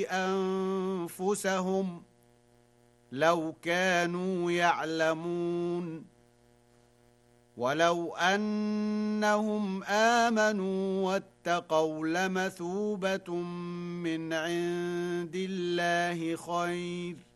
أنفسهم لو كانوا يعلمون ولو أنهم آمنوا واتقوا لمثوبة من عند الله خير